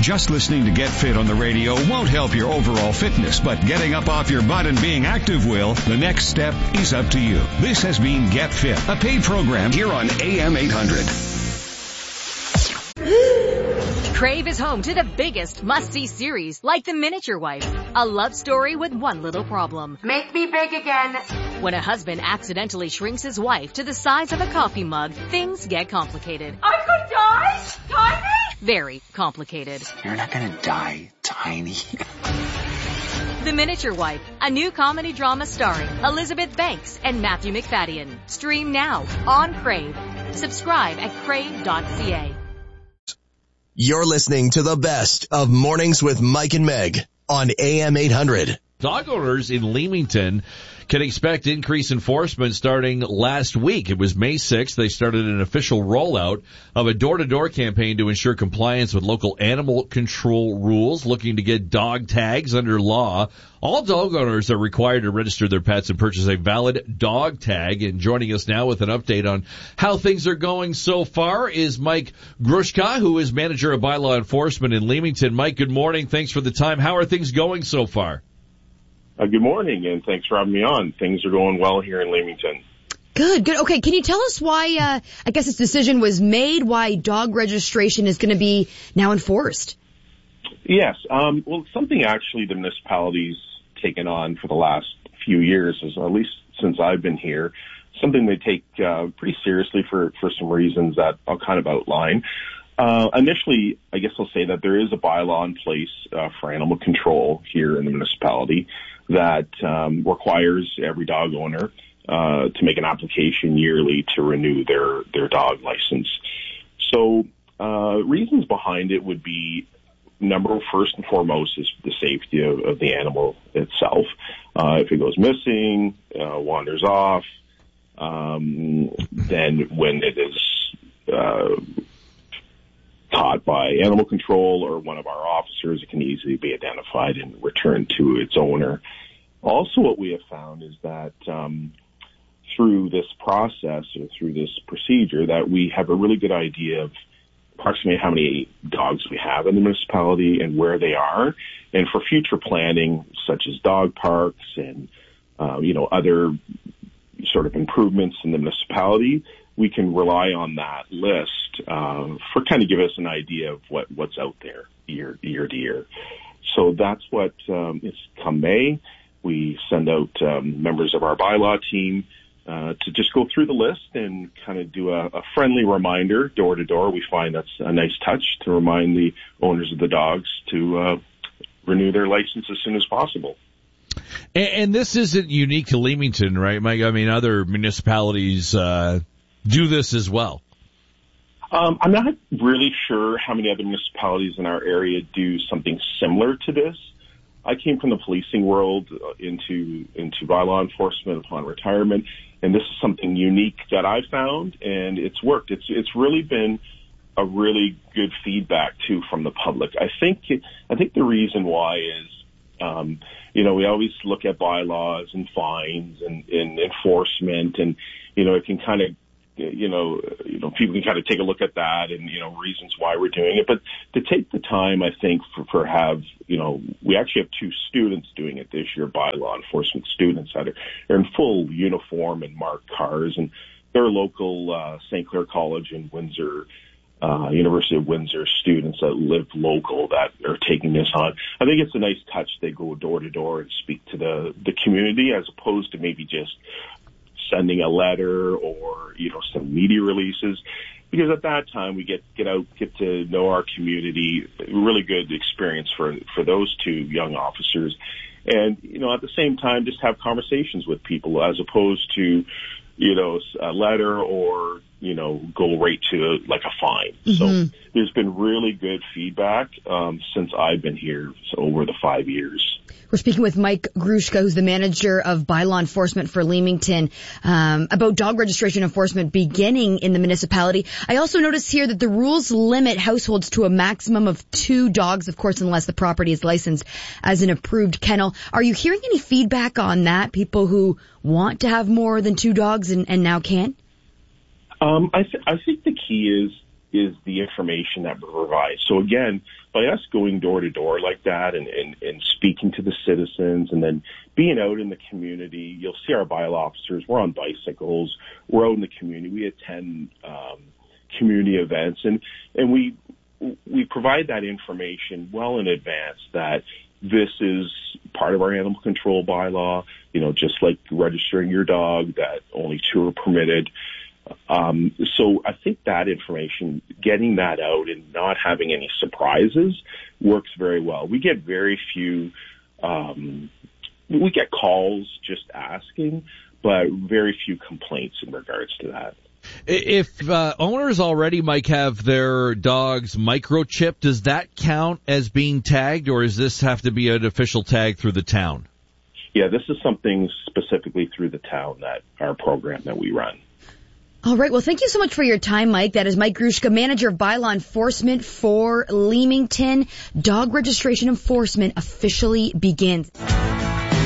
Just listening to Get Fit on the radio won't help your overall fitness, but getting up off your butt and being active will. The next step is up to you. This has been Get Fit, a paid program here on AM 800. Crave is home to the biggest must-see series, like The Miniature Wife, a love story with one little problem. Make me big again. When a husband accidentally shrinks his wife to the size of a coffee mug, things get complicated. I could die? Tiny? Very complicated. You're not gonna die, Tiny. The Miniature Wife, a new comedy drama starring Elizabeth Banks and Matthew McFadden. Stream now on Crave. Subscribe at crave.ca. You're listening to the best of Mornings with Mike and Meg on AM 800. Dog owners in Leamington can expect increased enforcement starting last week. It was May 6th. They started an official rollout of a door-to-door campaign to ensure compliance with local animal control rules, looking to get dog tags under law. All dog owners are required to register their pets and purchase a valid dog tag. And joining us now with an update on how things are going so far is Mike Grushka, who is manager of bylaw enforcement in Leamington. Mike, good morning. Thanks for the time. How are things going so far? Good morning, and thanks for having me on. Things are going well here in Leamington. Good. Okay, can you tell us why, I guess this decision was made, why dog registration is going to be now enforced? Yes. Well, something actually the municipality's taken on for the last few years, is at least since I've been here, something they take pretty seriously for some reasons that I'll kind of outline. Initially, I guess I'll say that there is a bylaw in place for animal control here in the municipality that requires every dog owner to make an application yearly to renew their dog license. So reasons behind it would be, first and foremost, is the safety of the animal itself. If it goes missing, wanders off, then when it is caught by animal control or one of our officers, it can easily be identified and returned to its owner. Also, what we have found is that through this process or through this procedure, that we have a really good idea of approximately how many dogs we have in the municipality and where they are. And for future planning, such as dog parks and, other sort of improvements in the municipality, we can rely on that list for kind of give us an idea of what's out there year to year. So that's what it's come May. We send out members of our bylaw team to just go through the list and kind of do a friendly reminder door to door. We find that's a nice touch to remind the owners of the dogs to renew their license as soon as possible. And this isn't unique to Leamington, right, Mike? I mean, other municipalities do this as well. I'm not really sure how many other municipalities in our area do something similar to this. I came from the policing world into bylaw enforcement upon retirement, and this is something unique that I found, and it's worked. It's really been a really good feedback too from the public. I think the reason why is, we always look at bylaws and fines and enforcement, and it can kind of people can kind of take a look at that and, reasons why we're doing it. But to take the time, I think, we actually have 2 students doing it this year, bylaw enforcement students that are in full uniform and marked cars, and they're local St. Clair College and Windsor, University of Windsor students that live local that are taking this on. I think it's a nice touch. They go door to door and speak to the community as opposed to maybe just sending a letter or, some media releases, because at that time we get to know our community. Really good experience for those 2 young officers. And, at the same time, just have conversations with people as opposed to, a letter or, go right to like a fine. Mm-hmm. So there's been really good feedback since I've been here over the 5 years. We're speaking with Mike Grushka, who's the manager of bylaw enforcement for Leamington, about dog registration enforcement beginning in the municipality. I also noticed here that the rules limit households to a maximum of 2 dogs, of course, unless the property is licensed as an approved kennel. Are you hearing any feedback on that? People who want to have more than 2 dogs and now can't? I think the key is is the information that we provide. So again, by us going door to door like that and speaking to the citizens and then being out in the community, you'll see our bylaw officers. We're on bicycles. We're out in the community. We attend community events, and we provide that information well in advance that this is part of our animal control bylaw, just like registering your dog, that only 2 are permitted. So I think that information, getting that out and not having any surprises works very well. We get very few, we get calls just asking, but very few complaints in regards to that. If owners already, Mike, have their dogs microchipped, does that count as being tagged, or does this have to be an official tag through the town? Yeah, this is something specifically through the town, that our program that we run. All right. Well, thank you so much for your time, Mike. That is Mike Gruszka, Manager of Bylaw Enforcement for Leamington. Dog registration enforcement officially begins.